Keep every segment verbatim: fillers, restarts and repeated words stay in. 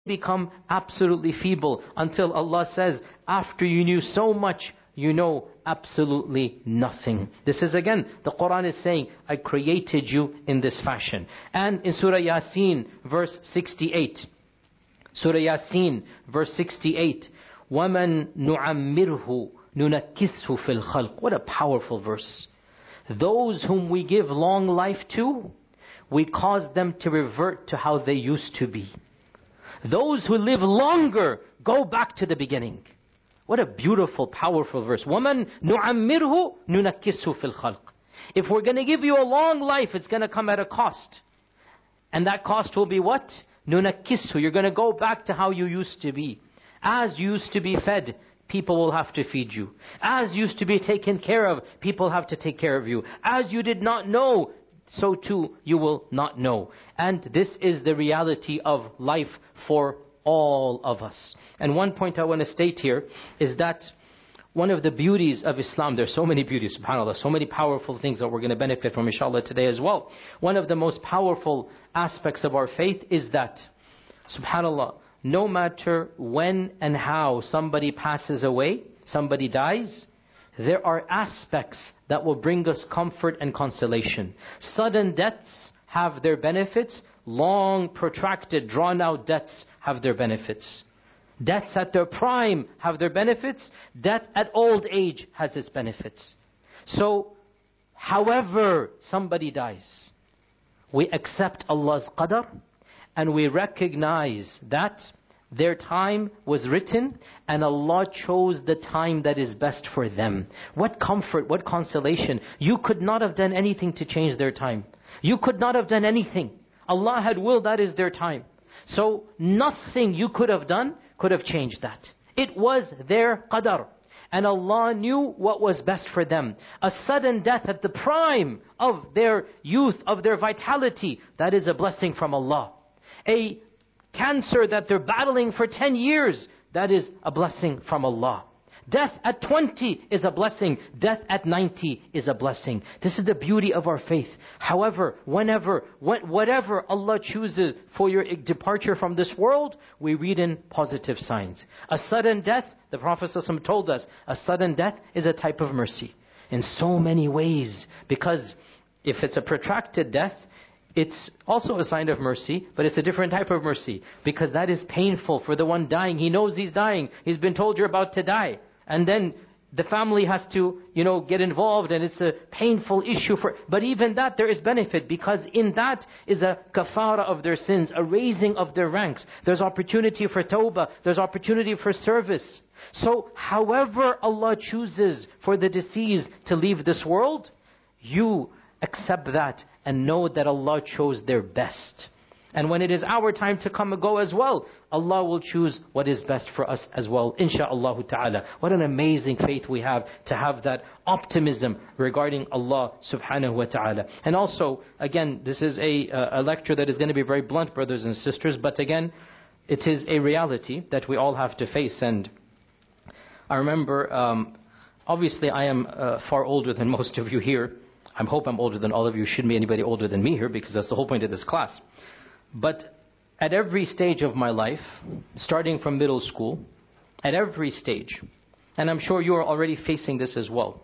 become absolutely feeble until Allah says, after you knew so much, you know absolutely nothing. This is again, the Quran is saying, I created you in this fashion. And in Surah Yasin, verse sixty-eight, Surah Yasin, verse sixty-eight, وَمَن نُعَمِّرْهُ نُنَكِّسْهُ فِي الْخَلْقِ. What a powerful verse. Those whom we give long life to, we cause them to revert to how they used to be. Those who live longer go back to the beginning. What a beautiful, powerful verse. وَمَن نُعَمِّرْهُ نُنَكِّسْهُ فِي الْخَلْقِ. If we're going to give you a long life, it's going to come at a cost. And that cost will be what? نُنَكِّسْهُ. You're going to go back to how you used to be. As you used to be fed, people will have to feed you. As you used to be taken care of, people have to take care of you. As you did not know, so too you will not know. And this is the reality of life for all of us. And one point I want to state here is that one of the beauties of Islam, there's so many beauties, subhanAllah, so many powerful things that we're going to benefit from inshallah today as well. One of the most powerful aspects of our faith is that, subhanAllah, no matter when and how somebody passes away, somebody dies, there are aspects that will bring us comfort and consolation. Sudden deaths have their benefits. Long, protracted, drawn-out deaths have their benefits. Deaths at their prime have their benefits. Death at old age has its benefits. So, however somebody dies, we accept Allah's qadr and we recognize that their time was written and Allah chose the time that is best for them. What comfort, what consolation. You could not have done anything to change their time. You could not have done anything. Allah had willed that is their time. So nothing you could have done could have changed that. It was their qadar. And Allah knew what was best for them. A sudden death at the prime of their youth, of their vitality, that is a blessing from Allah. A cancer that they're battling for ten years, that is a blessing from Allah. Death at twenty is a blessing. Death at ninety is a blessing. This is the beauty of our faith. However, whenever, wh- whatever Allah chooses for your departure from this world, we read in positive signs. A sudden death, the Prophet ﷺ told us, a sudden death is a type of mercy. In so many ways. Because if it's a protracted death, it's also a sign of mercy, but it's a different type of mercy. Because that is painful for the one dying. He knows he's dying. He's been told you're about to die. And then the family has to, you know, get involved, and it's a painful issue for, but even that there is benefit, because in that is a kafara of their sins, a raising of their ranks. There's opportunity for tawbah, there's opportunity for service. So however Allah chooses for the deceased to leave this world, you accept that and know that Allah chose their best. And when it is our time to come and go as well, Allah will choose what is best for us as well, insha'Allah ta'ala. What an amazing faith we have to have that optimism regarding Allah subhanahu wa ta'ala. And also, again, this is a, a lecture that is going to be very blunt, brothers and sisters, but again, it is a reality that we all have to face. And I remember, um, obviously I am uh, far older than most of you here. I hope I'm older than all of you. Shouldn't be anybody older than me here, because that's the whole point of this class. But at every stage of my life, starting from middle school, at every stage, and I'm sure you are already facing this as well,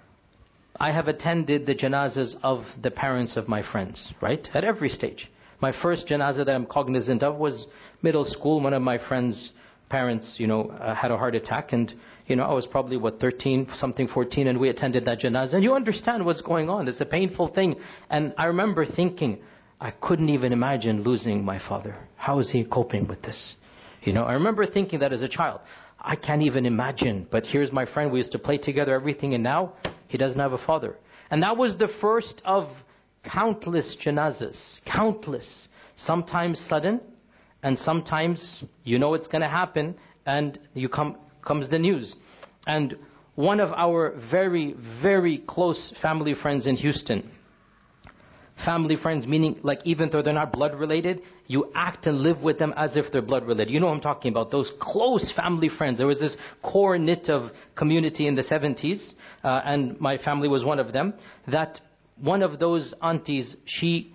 I have attended the janazas of the parents of my friends, right? At every stage. My first janazah that I'm cognizant of was middle school. One of my friends' parents, you know, uh, had a heart attack, and, you know, I was probably, what, thirteen, something, fourteen, and we attended that janazah. And you understand what's going on. It's a painful thing. And I remember thinking, I couldn't even imagine losing my father. How is he coping with this? You know, I remember thinking that as a child. I can't even imagine. But here's my friend. We used to play together, everything, and now he doesn't have a father. And that was the first of countless janazas. Countless. Sometimes sudden, and sometimes you know it's going to happen, and you come comes the news. And one of our very, very close family friends in Houston, family friends, meaning like even though they're not blood related, you act and live with them as if they're blood related. You know what I'm talking about, those close family friends. There was this core knit of community in the seventies, uh, and my family was one of them, that one of those aunties, she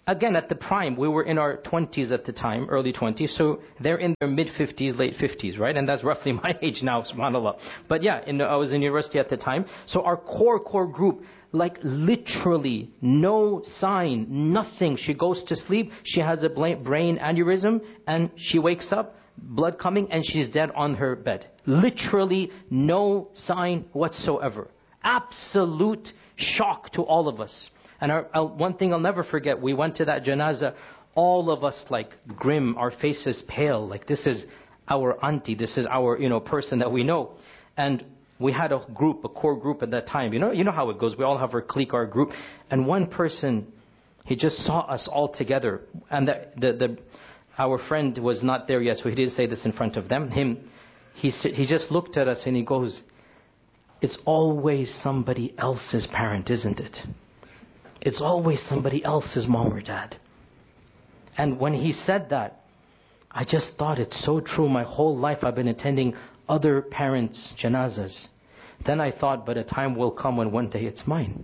again, at the prime, we were in our twenties at the time, early twenties. So they're in their mid-fifties, late fifties, right? And that's roughly my age now, subhanAllah. But yeah, in, I was in university at the time. So our core, core group, like literally no sign, nothing. She goes to sleep, she has a brain aneurysm, and she wakes up, blood coming, and she's dead on her bed. Literally no sign whatsoever. Absolute shock to all of us. And our, uh, one thing I'll never forget, we went to that janazah, all of us like grim, our faces pale, like this is our auntie, this is our, you know, person that we know. And we had a group, a core group at that time. You know, you know how it goes. We all have our clique, our group. And one person, he just saw us all together. And the, the, the, our friend was not there yet, so he didn't say this in front of them. Him, he, he just looked at us and he goes, it's always somebody else's parent, isn't it? It's always somebody else's mom or dad. And when he said that, I just thought it's so true. My whole life I've been attending other parents' janazas. Then I thought, but a time will come when one day it's mine.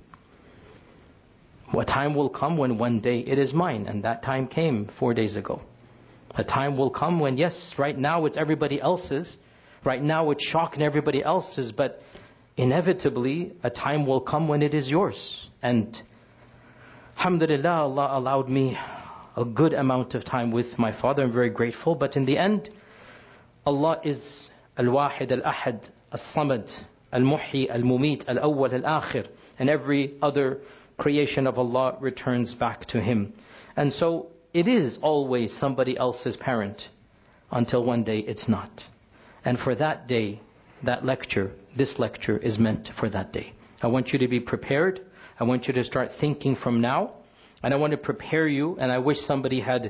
A time will come when one day it is mine. And that time came four days ago. A time will come when, yes, right now it's everybody else's. Right now it's shocking everybody else's. But inevitably, a time will come when it is yours. And alhamdulillah, Allah allowed me a good amount of time with my father. I'm very grateful. But in the end, Allah is Al-Wahid, Al-Ahad, Al-Samad, Al-Muhyi, Al-Mumit, Al-Awwal, Al-Akhir. And every other creation of Allah returns back to Him. And so it is always somebody else's parent until one day it's not. And for that day, that lecture, this lecture is meant for that day. I want you to be prepared. I want you to start thinking from now. And I want to prepare you. And I wish somebody had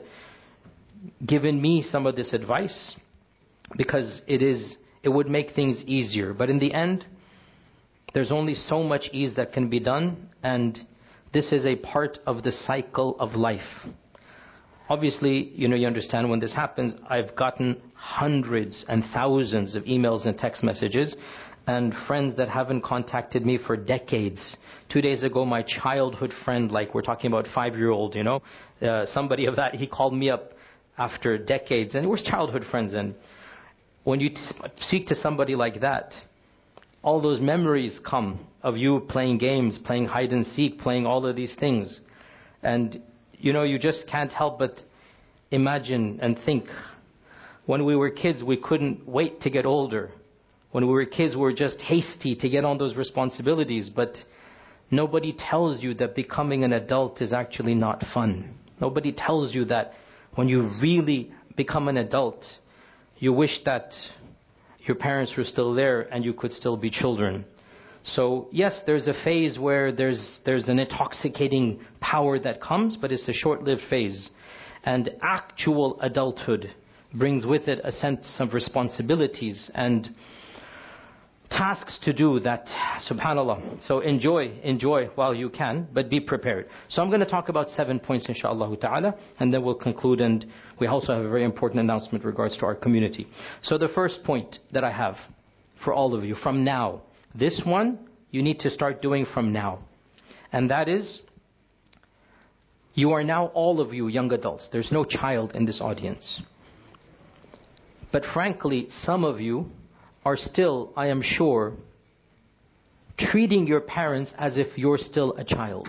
given me some of this advice, because it is, it would make things easier. But in the end, there's only so much ease that can be done. And this is a part of the cycle of life. Obviously, you know, you understand when this happens, I've gotten hundreds and thousands of emails and text messages, and friends that haven't contacted me for decades. Two days ago, my childhood friend, like we're talking about five-year-old, you know, uh, somebody of that, he called me up after decades, and we're childhood friends. And when you speak to somebody like that, all those memories come of you playing games, playing hide and seek, playing all of these things. And you know, you just can't help but imagine and think, when we were kids, we couldn't wait to get older. When we were kids, we were just hasty to get on those responsibilities. But nobody tells you that becoming an adult is actually not fun. Nobody tells you that when you really become an adult, you wish that your parents were still there and you could still be children. So yes, there's a phase where there's there's an intoxicating power that comes, but it's a short-lived phase. And actual adulthood brings with it a sense of responsibilities and tasks to do that, subhanAllah. So enjoy, enjoy while you can, but be prepared. So I'm going to talk about seven points, inshaAllah ta'ala, and then we'll conclude. And we also have a very important announcement in regards to our community. So the first point that I have for all of you, from now, this one you need to start doing from now. And that is, you are now, all of you young adults. There's no child in this audience. But frankly, some of you are still, I am sure, treating your parents as if you're still a child.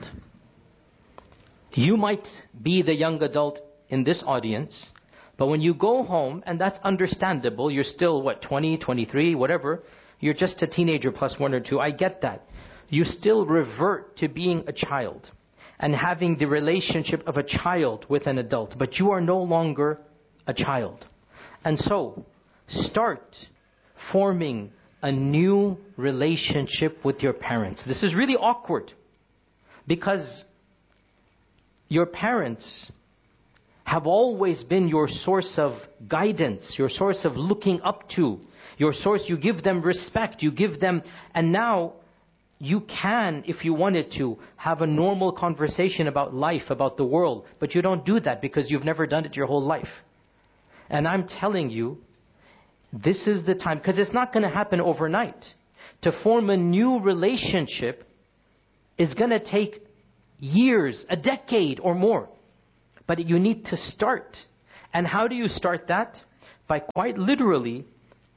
You might be the young adult in this audience, but when you go home, and that's understandable, you're still, what, twenty, twenty-three, whatever, you're just a teenager plus one or two. I get that. You still revert to being a child and having the relationship of a child with an adult. But you are no longer a child. And so, start forming a new relationship with your parents. This is really awkward, because your parents have always been your source of guidance, your source of looking up to. Your source, you give them respect, you give them, and now you can, if you wanted to, have a normal conversation about life, about the world, but you don't do that because you've never done it your whole life. And I'm telling you, this is the time, because it's not going to happen overnight. To form a new relationship is going to take years, a decade or more. But you need to start. And how do you start that? By quite literally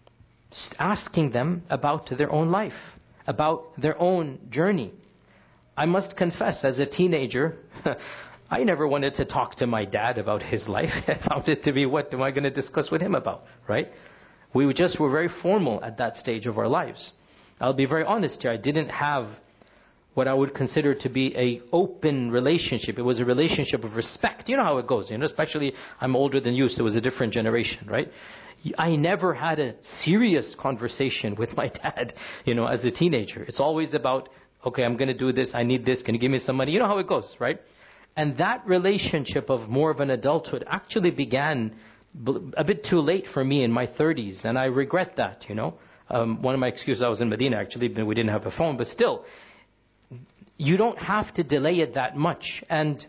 asking them about their own life, about their own journey. I must confess, as a teenager, I never wanted to talk to my dad about his life. I found it to be, what am I going to discuss with him about, right? We just were very formal at that stage of our lives. I'll be very honest here. I didn't have what I would consider to be a open relationship. It was a relationship of respect. You know how it goes, you know, especially I'm older than you, so it was a different generation, right? I never had a serious conversation with my dad, you know, as a teenager. It's always about, okay, I'm going to do this, I need this, can you give me some money? You know how it goes, right? And that relationship of more of an adulthood actually began a bit too late for me in my thirties, and I regret that, you know. Um, one of my excuses, I was in Medina actually, but we didn't have a phone, but still, you don't have to delay it that much. And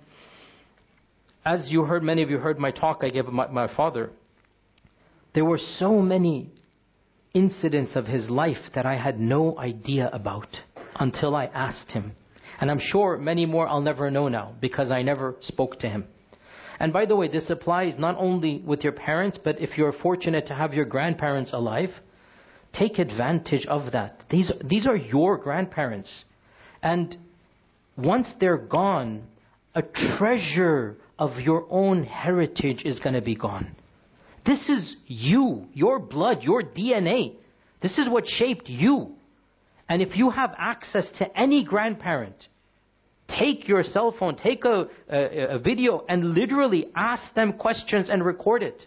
as you heard, many of you heard my talk I gave my, my father, there were so many incidents of his life that I had no idea about until I asked him. And I'm sure many more I'll never know now because I never spoke to him. And by the way, this applies not only with your parents, but if you're fortunate to have your grandparents alive, take advantage of that. These, these are your grandparents. And once they're gone, a treasure of your own heritage is going to be gone. This is you, your blood, your D N A. This is what shaped you. And if you have access to any grandparent, take your cell phone, take a, a, a video and literally ask them questions and record it.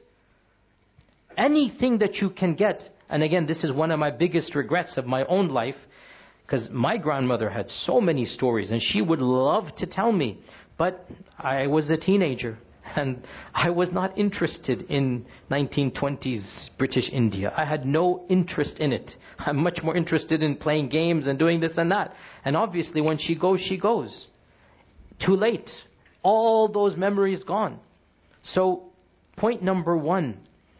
Anything that you can get. And again, this is one of my biggest regrets of my own life, because my grandmother had so many stories and she would love to tell me. But I was a teenager and I was not interested in nineteen twenties British India. I had no interest in it. I'm much more interested in playing games and doing this and that. And obviously when she goes, she goes. Too late. All those memories gone. So point number one,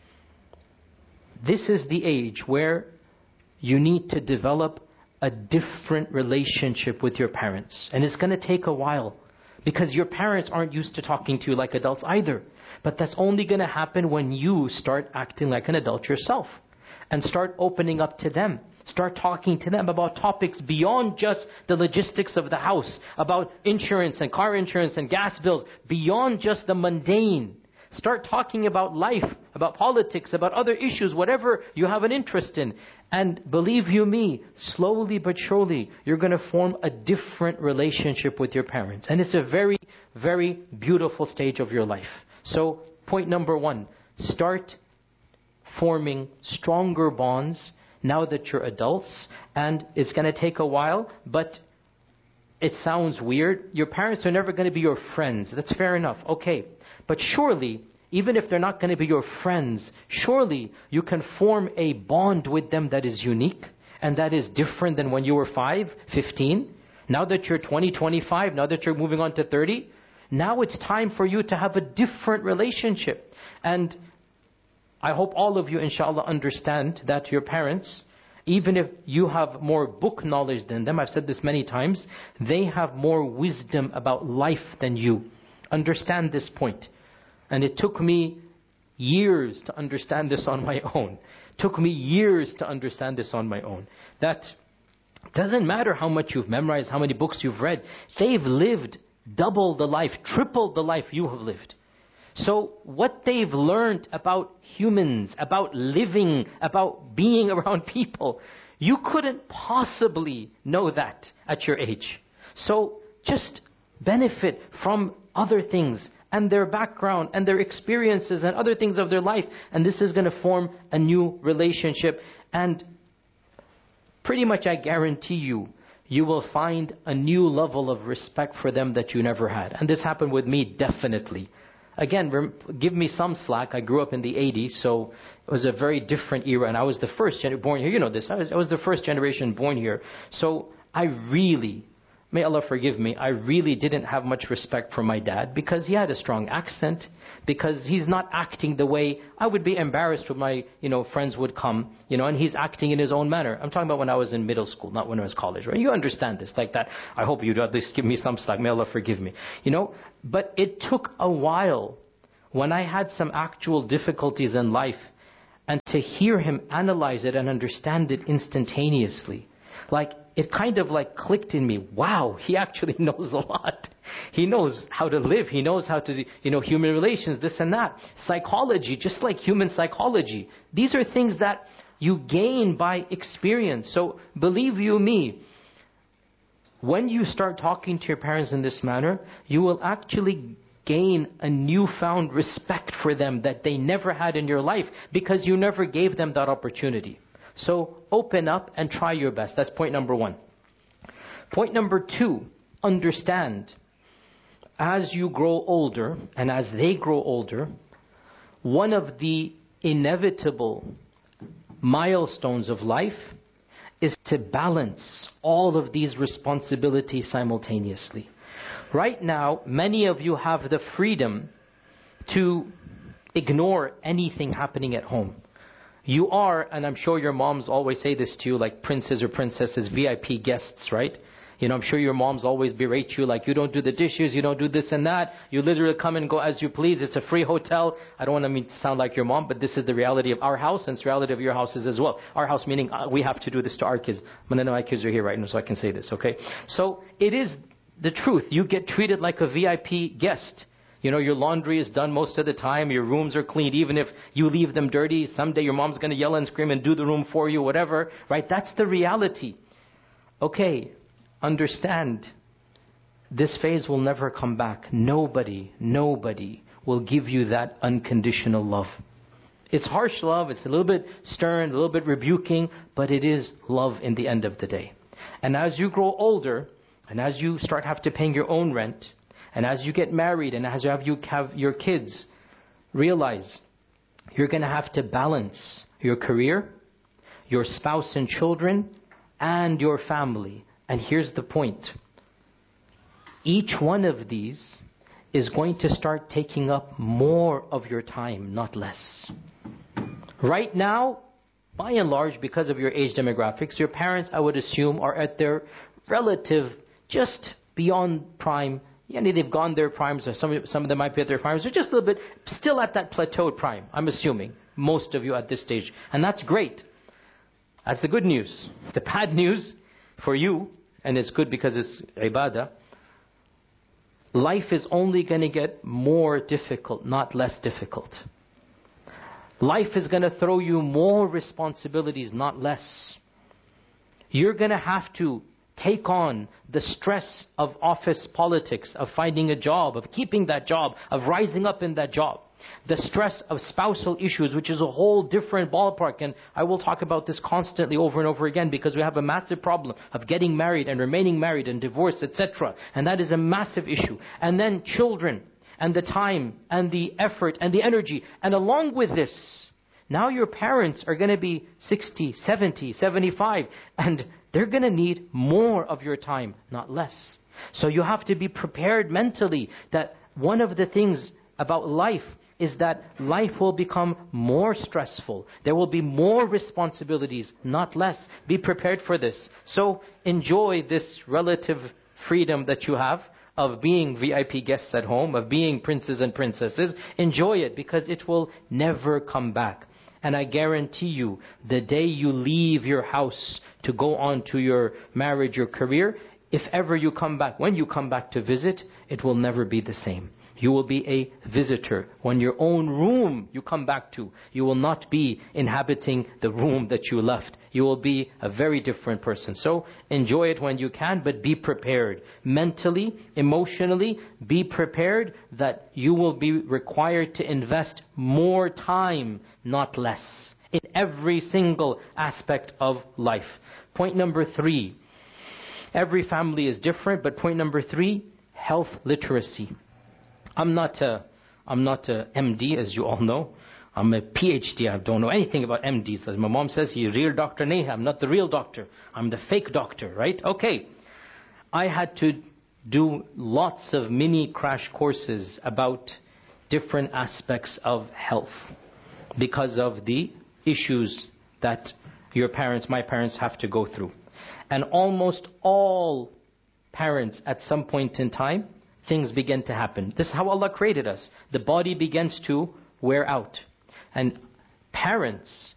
this is the age where you need to develop a different relationship with your parents. And it's going to take a while because your parents aren't used to talking to you like adults either. But that's only going to happen when you start acting like an adult yourself and start opening up to them. Start talking to them about topics beyond just the logistics of the house, about insurance and car insurance and gas bills, beyond just the mundane. Start talking about life, about politics, about other issues, whatever you have an interest in. And believe you me, slowly but surely, you're going to form a different relationship with your parents. And it's a very, very beautiful stage of your life. So, point number one, start forming stronger bonds now that you're adults. And it's going to take a while, but it sounds weird. Your parents are never going to be your friends. That's fair enough. Okay. But surely, even if they're not going to be your friends, surely you can form a bond with them that is unique and that is different than when you were five, fifteen. Now that you're twenty, twenty-five, now that you're moving on to thirty, now it's time for you to have a different relationship. And I hope all of you, inshallah, understand that your parents, even if you have more book knowledge than them, I've said this many times, they have more wisdom about life than you. Understand this point. And it took me years to understand this on my own. It took me years to understand this on my own. That doesn't matter how much you've memorized, how many books you've read. They've lived double the life, triple the life you have lived. So what they've learned about humans, about living, about being around people, you couldn't possibly know that at your age. So just benefit from other things and their background and their experiences and other things of their life. And this is going to form a new relationship. And pretty much I guarantee you, you will find a new level of respect for them that you never had. And this happened with me, definitely. Again, give me some slack. I grew up in the eighties, so it was a very different era. And I was the first gen- born here. You know this. I was, I was the first generation born here. So I really may Allah forgive me, I really didn't have much respect for my dad because he had a strong accent, because he's not acting the way I would be embarrassed when my, you know, friends would come, you know, and he's acting in his own manner. I'm talking about when I was in middle school, not when I was college, right? You understand this like that. I hope you'd at least give me some slack. May Allah forgive me. You know, but it took a while when I had some actual difficulties in life, and to hear him analyze it and understand it instantaneously. Like, it kind of like clicked in me. Wow, he actually knows a lot. He knows how to live. He knows how to, you know, human relations, this and that. Psychology, just like human psychology. These are things that you gain by experience. So believe you me, when you start talking to your parents in this manner, you will actually gain a newfound respect for them that they never had in your life because you never gave them that opportunity. So open up and try your best. That's point number one. Point number two, understand as you grow older and as they grow older, one of the inevitable milestones of life is to balance all of these responsibilities simultaneously. Right now, many of you have the freedom to ignore anything happening at home. You are, and I'm sure your moms always say this to you, like princes or princesses, V I P guests, right? You know, I'm sure your moms always berate you, like you don't do the dishes, you don't do this and that. You literally come and go as you please. It's a free hotel. I don't want to mean to sound like your mom, but this is the reality of our house, and it's the reality of your houses as well. Our house meaning uh, we have to do this to our kids. But I know my kids are here right now, so I can say this, okay? So it is the truth. You get treated like a V I P guest. You know, your laundry is done most of the time. Your rooms are cleaned. Even if you leave them dirty, someday your mom's going to yell and scream and do the room for you, whatever. Right? That's the reality. Okay, understand. This phase will never come back. Nobody, nobody will give you that unconditional love. It's harsh love. It's a little bit stern, a little bit rebuking, but it is love in the end of the day. And as you grow older, and as you start have to paying your own rent, and as you get married and as you have, you have your kids, realize you're going to have to balance your career, your spouse and children, and your family. And here's the point. Each one of these is going to start taking up more of your time, not less. Right now, by and large, because of your age demographics, your parents, I would assume, are at their relative, just beyond prime. Yeah, they've gone their primes, or some, some of them might be at their primes. They're just a little bit still at that plateaued prime, I'm assuming. Most of you at this stage. And that's great. That's the good news. The bad news for you, and it's good because it's ibadah, life is only going to get more difficult, not less difficult. Life is going to throw you more responsibilities, not less. You're going to have to take on the stress of office politics, of finding a job, of keeping that job, of rising up in that job. The stress of spousal issues, which is a whole different ballpark. And I will talk about this constantly over and over again because we have a massive problem of getting married and remaining married and divorce, et cetera. And that is a massive issue. And then children and the time and the effort and the energy. And along with this, now your parents are going to be sixty, seventy, seventy-five, and they're going to need more of your time, not less. So you have to be prepared mentally that one of the things about life is that life will become more stressful. There will be more responsibilities, not less. Be prepared for this. So enjoy this relative freedom that you have of being V I P guests at home, of being princes and princesses. Enjoy it because it will never come back. And I guarantee you, the day you leave your house to go on to your marriage, your career, if ever you come back, when you come back to visit, it will never be the same. You will be a visitor. When your own room you come back to, you will not be inhabiting the room that you left. You will be a very different person. So enjoy it when you can, but be prepared. Mentally, emotionally, be prepared that you will be required to invest more time, not less, in every single aspect of life. Point number three. Every family is different, but point number three, health literacy. I'm not a, I'm not a M D, as you all know. I'm a P H D. I don't know anything about M Ds. As my mom says, he's a real doctor. Nahi, I'm not the real doctor. I'm the fake doctor, right? Okay. I had to do lots of mini crash courses about different aspects of health because of the issues that your parents, my parents, have to go through. And almost all parents at some point in time, things begin to happen. This is how Allah created us. The body begins to wear out. And parents